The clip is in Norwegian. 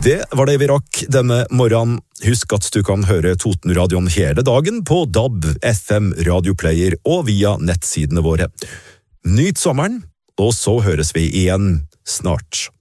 Det var det vi rakk denne morgenen. Husk at du kan høre Totenradioen hele dagen på DAB, FM, radioplayer og via nettsidene våre. Nyt sommeren, og så høres vi igjen snart.